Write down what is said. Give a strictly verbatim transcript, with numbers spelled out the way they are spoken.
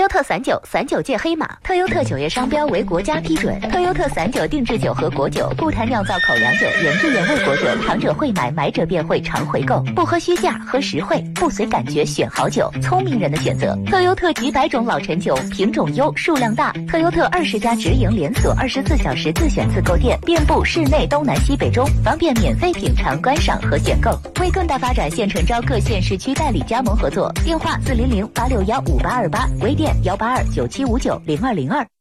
优特散酒，散酒界黑马。特优特酒业商标为国家批准。特优特散酒定制酒和果酒，不谈酿造口粮酒，原汁原味果酒，尝者会买，买者便会常回购。不喝虚价，喝实惠，不随感觉选好酒，聪明人的选择。特优特几百种老陈酒，品种优，数量大。特优特二十家直营连锁，二十四小时自选自购店，遍布市内东南西北中，方便免费品尝、观赏和选购。为更大发展，现诚招各县市区代理加盟合作，电话四零零八六幺五八二八，微店幺八二九七五九零二零二。